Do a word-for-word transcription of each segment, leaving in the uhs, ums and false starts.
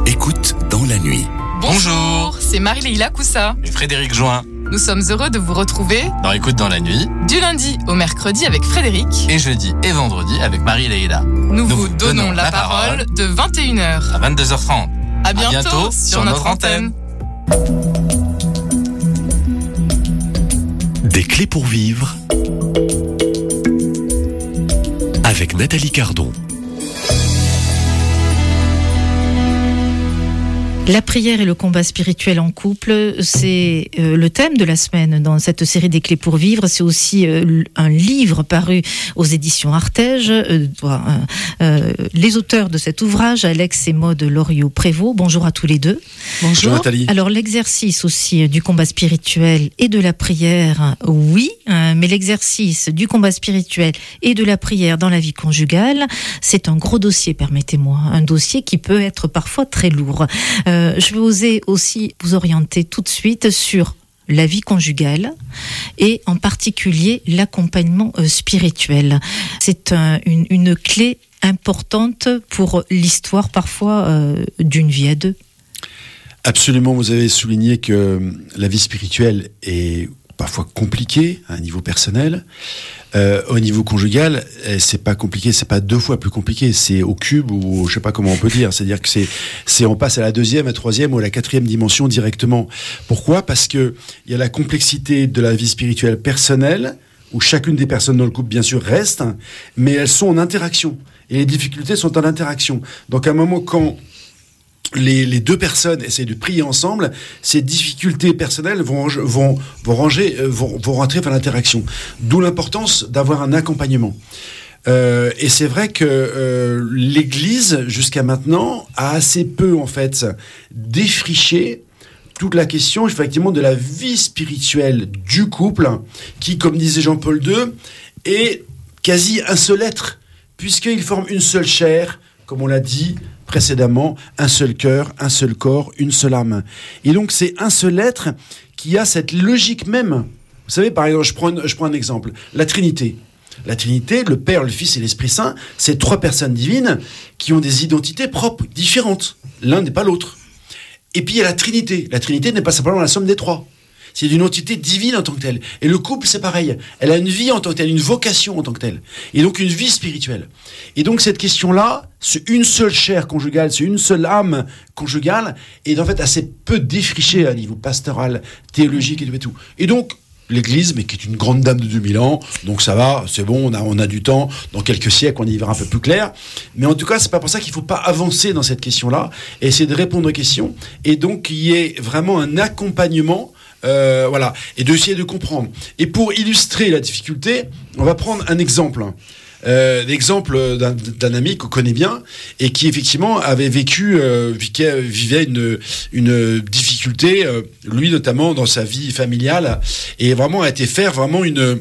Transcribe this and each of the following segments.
Écoute dans la nuit. Bonjour, c'est Marie-Leila Coussa et Frédéric Join. Nous sommes heureux de vous retrouver dans Écoute dans la nuit, du lundi au mercredi avec Frédéric et jeudi et vendredi avec Marie-Leila. Nous, Nous vous donnons, donnons la, la parole, parole de vingt et une heures à vingt-deux heures trente. À bientôt, à bientôt sur, sur notre antenne. Des clés pour vivre avec Nathalie Cardon. La prière et le combat spirituel en couple, c'est euh, le thème de la semaine dans cette série des clés pour vivre. C'est aussi euh, un livre paru aux éditions Artege. Euh, euh, les auteurs de cet ouvrage, Alex et Maude Loriot-Prévost. Bonjour à tous les deux. Bonjour. Bonjour Nathalie. Alors l'exercice aussi du combat spirituel et de la prière, oui, euh, mais l'exercice du combat spirituel et de la prière dans la vie conjugale, c'est un gros dossier, permettez-moi. Un dossier qui peut être parfois très lourd. Euh, Je vais oser aussi vous orienter tout de suite sur la vie conjugale et en particulier l'accompagnement spirituel. C'est un, une, une clé importante pour l'histoire parfois euh, d'une vie à deux. Absolument, vous avez souligné que la vie spirituelle est parfois compliquée à un niveau personnel. Euh, au niveau conjugal, c'est pas compliqué, c'est pas deux fois plus compliqué, c'est au cube ou je sais pas comment on peut dire. C'est-à-dire que c'est, c'est on passe à la deuxième, à la troisième ou à la quatrième dimension directement. Pourquoi ? Parce que il y a la complexité de la vie spirituelle personnelle où chacune des personnes dans le couple bien sûr reste, mais elles sont en interaction et les difficultés sont en interaction. Donc à un moment quand Les, les deux personnes essayent de prier ensemble, ces difficultés personnelles vont, vont, vont, ranger, vont, vont rentrer dans l'interaction. D'où l'importance d'avoir un accompagnement. Euh, et c'est vrai que euh, l'Église, jusqu'à maintenant, a assez peu, en fait, défriché toute la question, effectivement, de la vie spirituelle du couple, qui, comme disait Jean-Paul deux, est quasi un seul être, puisqu'ils forment une seule chair, comme on l'a dit précédemment, un seul cœur, un seul corps, une seule âme. Et donc, c'est un seul être qui a cette logique même. Vous savez, par exemple, je prends, un, je prends un exemple. La Trinité. La Trinité, le Père, le Fils et l'Esprit Saint, c'est trois personnes divines qui ont des identités propres, différentes. L'un n'est pas l'autre. Et puis, il y a la Trinité. La Trinité n'est pas simplement la somme des trois. C'est une entité divine en tant que telle. Et le couple, c'est pareil. Elle a une vie en tant que telle, une vocation en tant que telle. Et donc, une vie spirituelle. Et donc, cette question-là, c'est une seule chair conjugale, c'est une seule âme conjugale, est en fait assez peu défrichée à niveau pastoral, théologique et tout. Et donc, l'Église, mais qui est une grande dame de deux mille ans, donc ça va, c'est bon, on a, on a du temps, dans quelques siècles, on y verra un peu plus clair. Mais en tout cas, c'est pas pour ça qu'il faut pas avancer dans cette question-là, et essayer de répondre aux questions, et donc qu'il y ait vraiment un accompagnement. Euh, voilà, et d'essayer de comprendre. Et pour illustrer la difficulté, on va prendre un exemple. Euh, l'exemple d'un, d'un ami qu'on connaît bien et qui effectivement avait vécu, euh, vivait une, une difficulté, euh, lui notamment dans sa vie familiale, et vraiment a été faire vraiment une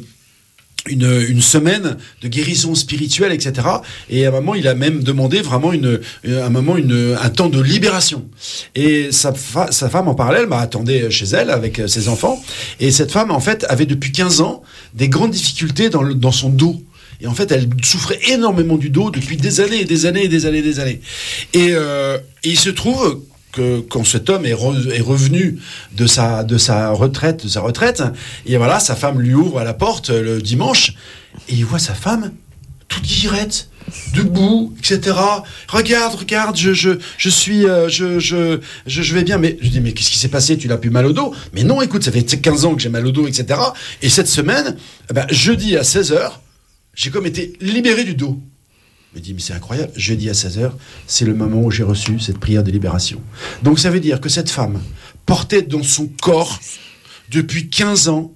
Une, une semaine de guérison spirituelle, et cetera. Et à un moment, il a même demandé vraiment une, un moment une, un temps de libération. Et sa, fa, sa femme, en parallèle, bah, attendait chez elle avec ses enfants. Et cette femme, en fait, avait depuis quinze ans des grandes difficultés dans, le, dans son dos. Et en fait, elle souffrait énormément du dos depuis des années et des années et des années et des années. Et, euh, et il se trouve que quand cet homme est, re, est revenu de sa, de sa retraite, de sa retraite, et voilà, sa femme lui ouvre la porte le dimanche, et il voit sa femme toute guillerette, debout, et cetera. Regarde, regarde, je, je, je suis, euh, je, je, je, je vais bien. Mais je dis, mais qu'est-ce qui s'est passé ? Tu n'as plus mal au dos ? Mais non, écoute, ça fait quinze ans que j'ai mal au dos, et cetera. Et cette semaine, eh ben, jeudi à seize heures, j'ai comme été libéré du dos. Je me dis, mais c'est incroyable, jeudi à seize heures, c'est le moment où j'ai reçu cette prière de libération. Donc ça veut dire que cette femme portait dans son corps, depuis quinze ans,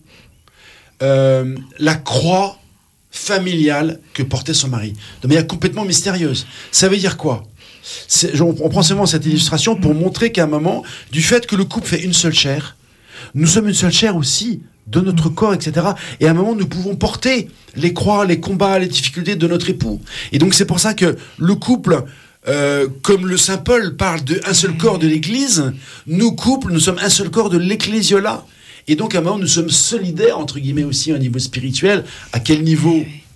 euh, la croix familiale que portait son mari, de manière complètement mystérieuse. Ça veut dire quoi ? C'est, on, on prend seulement cette illustration pour montrer qu'à un moment, du fait que le couple fait une seule chair, nous sommes une seule chair aussi, de notre corps, et cetera. Et à un moment, nous pouvons porter les croix, les combats, les difficultés de notre époux. Et donc, c'est pour ça que le couple, euh, comme le Saint Paul parle d'un seul corps de l'Église, nous, couples, nous sommes un seul corps de l'Ecclésiola. Et donc, à un moment, nous sommes solidaires, entre guillemets, aussi, au niveau spirituel. À quel niveau ?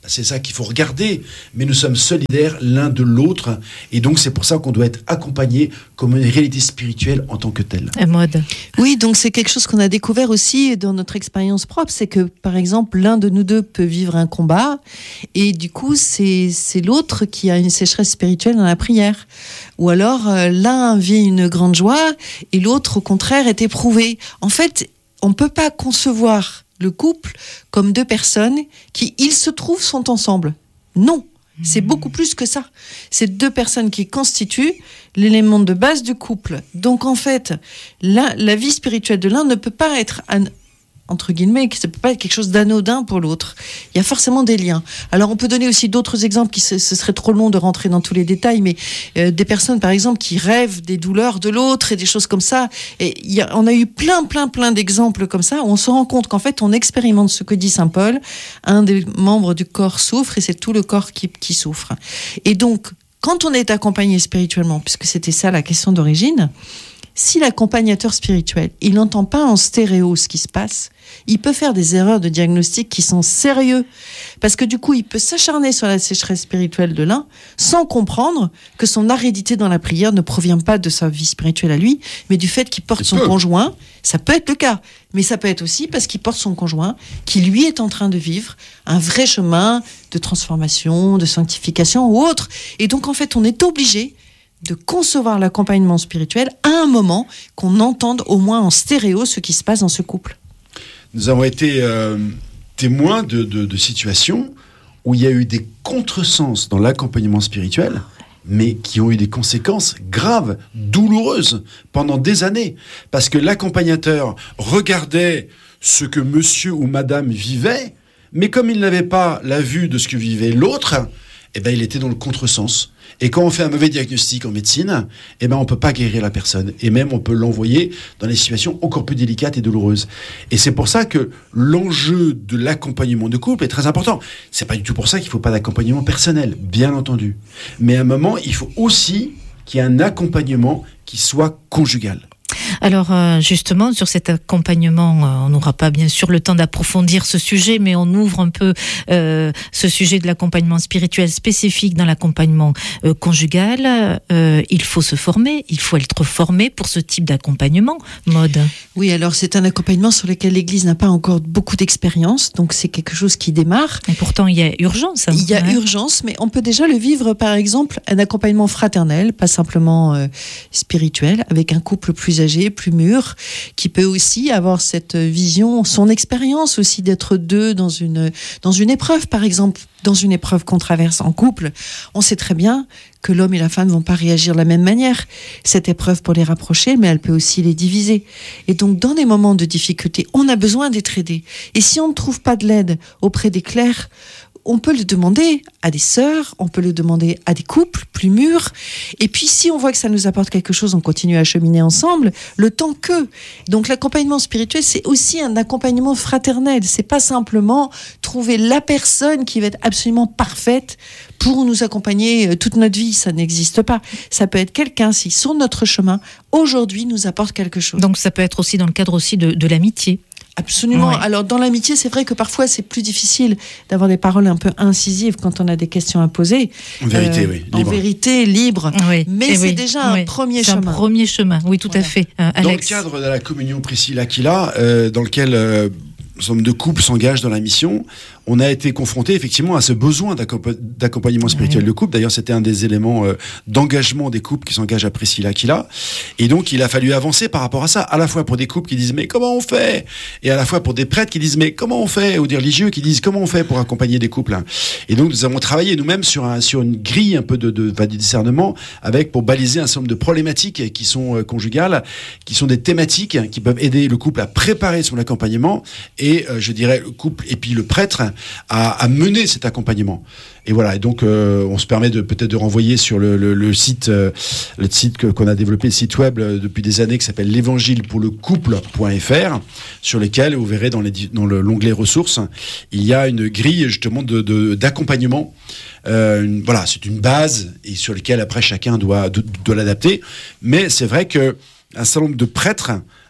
C'est ça qu'il faut regarder, mais nous sommes solidaires l'un de l'autre, et donc c'est pour ça qu'on doit être accompagné comme une réalité spirituelle en tant que telle. Maude. Oui, donc c'est quelque chose qu'on a découvert aussi dans notre expérience propre, c'est que par exemple l'un de nous deux peut vivre un combat, et du coup c'est, c'est l'autre qui a une sécheresse spirituelle dans la prière. Ou alors euh, l'un vit une grande joie, et l'autre au contraire est éprouvé. En fait, on ne peut pas concevoir le couple comme deux personnes qui, il se trouve, sont ensemble. Non, c'est beaucoup plus que ça. C'est deux personnes qui constituent l'élément de base du couple. Donc en fait, la, la vie spirituelle de l'un ne peut pas être, un, entre guillemets, ça ne peut pas être quelque chose d'anodin pour l'autre. Il y a forcément des liens. Alors on peut donner aussi d'autres exemples, qui ce, ce serait trop long de rentrer dans tous les détails, mais euh, des personnes par exemple qui rêvent des douleurs de l'autre et des choses comme ça. Et il y a, on a eu plein, plein, plein d'exemples comme ça où on se rend compte qu'en fait on expérimente ce que dit saint Paul, un des membres du corps souffre et c'est tout le corps qui, qui souffre. Et donc, quand on est accompagné spirituellement, puisque c'était ça la question d'origine, si l'accompagnateur spirituel, il n'entend pas en stéréo ce qui se passe, il peut faire des erreurs de diagnostic qui sont sérieuses. Parce que du coup, il peut s'acharner sur la sécheresse spirituelle de l'un sans comprendre que son aridité dans la prière ne provient pas de sa vie spirituelle à lui, mais du fait qu'il porte son conjoint. Ça peut être le cas, mais ça peut être aussi parce qu'il porte son conjoint qui, lui, est en train de vivre un vrai chemin de transformation, de sanctification ou autre. Et donc, en fait, on est obligé de concevoir l'accompagnement spirituel à un moment qu'on entende au moins en stéréo ce qui se passe dans ce couple. Nous avons été euh, témoins de, de, de situations où il y a eu des contresens dans l'accompagnement spirituel, mais qui ont eu des conséquences graves, douloureuses, pendant des années. Parce que l'accompagnateur regardait ce que monsieur ou madame vivait, mais comme il n'avait pas la vue de ce que vivait l'autre, eh ben, il était dans le contresens. Et quand on fait un mauvais diagnostic en médecine, eh ben, on ne peut pas guérir la personne. Et même, on peut l'envoyer dans des situations encore plus délicates et douloureuses. Et c'est pour ça que l'enjeu de l'accompagnement de couple est très important. C'est pas du tout pour ça qu'il ne faut pas d'accompagnement personnel, bien entendu. Mais à un moment, il faut aussi qu'il y ait un accompagnement qui soit conjugal. Alors euh, justement, sur cet accompagnement, euh, on n'aura pas bien sûr le temps d'approfondir ce sujet, mais on ouvre un peu euh, ce sujet de l'accompagnement spirituel spécifique dans l'accompagnement euh, conjugal. Euh, il faut se former, il faut être formé pour ce type d'accompagnement. Maude. Oui, alors c'est un accompagnement sur lequel l'Église n'a pas encore beaucoup d'expérience, donc c'est quelque chose qui démarre. Et pourtant, il y a urgence. Il y a ouais. urgence, mais on peut déjà le vivre, par exemple, un accompagnement fraternel, pas simplement euh, spirituel, avec un couple plus âgé, plus mûr, qui peut aussi avoir cette vision, son expérience aussi d'être deux dans une, dans une épreuve, par exemple, dans une épreuve qu'on traverse en couple. On sait très bien que l'homme et la femme ne vont pas réagir de la même manière. Cette épreuve pour les rapprocher, mais elle peut aussi les diviser. Et donc, dans des moments de difficulté, on a besoin d'être aidé. Et si on ne trouve pas de l'aide auprès des clercs, on peut le demander à des sœurs, on peut le demander à des couples plus mûrs. Et puis, si on voit que ça nous apporte quelque chose, on continue à cheminer ensemble, le temps que. Donc, l'accompagnement spirituel, c'est aussi un accompagnement fraternel. C'est pas simplement trouver la personne qui va être absolument parfaite pour nous accompagner toute notre vie. Ça n'existe pas. Ça peut être quelqu'un, si sur notre chemin, aujourd'hui, nous apporte quelque chose. Donc, ça peut être aussi dans le cadre aussi de, de l'amitié. Absolument. Ouais. Alors, dans l'amitié, c'est vrai que parfois, c'est plus difficile d'avoir des paroles un peu incisives quand on a des questions à poser. En vérité, euh, oui. En Libre. vérité, libre. Oui. Mais Et c'est oui. déjà un oui. premier c'est chemin. un premier chemin, oui, tout Voilà. à fait. Euh, Dans le Alex. cadre de la communion Priscilla-Aquila, euh, dans lequel euh, un certain nombre de couples s'engagent dans la mission, on a été confronté effectivement à ce besoin d'accompa- d'accompagnement spirituel Ouais. de couple. D'ailleurs, c'était un des éléments euh, d'engagement des couples qui s'engagent à Priscilla-Aquila. Et donc, il a fallu avancer par rapport à ça, à la fois pour des couples qui disent « mais comment on fait ?» et à la fois pour des prêtres qui disent « mais comment on fait ?» ou des religieux qui disent « comment on fait pour accompagner des couples ?» Et donc, nous avons travaillé nous-mêmes sur, un, sur une grille un peu de, de, de, de discernement avec pour baliser un certain nombre de problématiques qui sont euh, conjugales, qui sont des thématiques qui peuvent aider le couple à préparer son accompagnement et, euh, je dirais, le couple et puis le prêtre à, à mener cet accompagnement. Et voilà. Et donc, euh, on se permet de peut-être de renvoyer sur le, le, le site, euh, le site que, qu'on a développé, le site web euh, depuis des années qui s'appelle l'évangile pour le couple point f r, sur lequel vous verrez dans, les, dans le, l'onglet ressources, il y a une grille justement de, de, d'accompagnement. Euh, une, voilà, c'est une base et sur laquelle après chacun doit, doit, doit l'adapter. Mais c'est vrai que un certain nombre de prêtres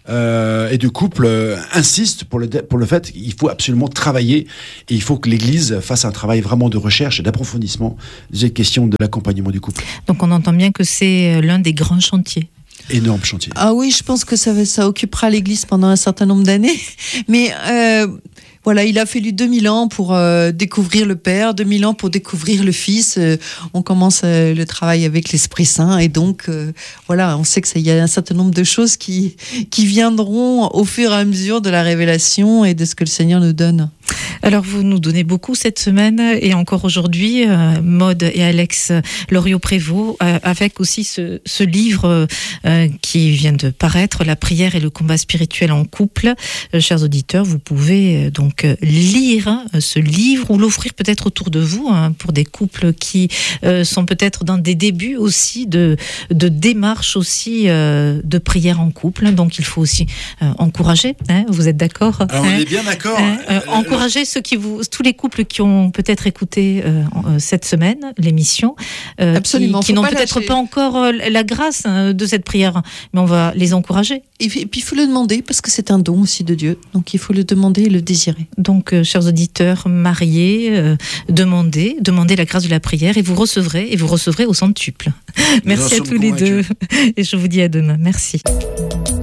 euh, et de couples euh, insistent pour le, pour le fait qu'il faut absolument travailler et il faut que l'Église fasse un travail vraiment de recherche et d'approfondissement de cette question de l'accompagnement du couple. Donc on entend bien que c'est l'un des grands chantiers. Énorme chantier. Ah oui, je pense que ça, ça occupera l'Église pendant un certain nombre d'années. Mais euh, voilà, il a fallu deux mille ans pour euh, découvrir le Père, deux mille ans pour découvrir le Fils. Euh, on commence euh, le travail avec l'Esprit Saint et donc euh, voilà, on sait que ça, y a un certain nombre de choses qui qui viendront au fur et à mesure de la révélation et de ce que le Seigneur nous donne. Alors vous nous donnez beaucoup cette semaine et encore aujourd'hui, euh, Maud et Alex Loriot-Prévost, euh, avec aussi ce, ce livre euh, qui vient de paraître, La prière et le combat spirituel en couple. Euh, chers auditeurs, vous pouvez euh, donc lire hein, ce livre ou l'offrir peut-être autour de vous hein, pour des couples qui euh, sont peut-être dans des débuts aussi de, de démarches aussi euh, de prière en couple. Donc il faut aussi euh, encourager, hein, vous êtes d'accord hein, Alors on est bien d'accord. hein, euh, encourager ceux qui vous, tous les couples qui ont peut-être écouté euh, euh, cette semaine l'émission, euh, Absolument, qui, qui faut n'ont pas peut-être lâcher. pas encore euh, la grâce hein, de cette prière, mais on va les encourager. Et puis il faut le demander parce que c'est un don aussi de Dieu. Donc il faut le demander et le désirer. Donc, euh, chers auditeurs mariés, euh, demandez, demandez la grâce de la prière et vous recevrez, et vous recevrez au centuple. Merci à tous les deux. Et je vous dis à demain. Merci.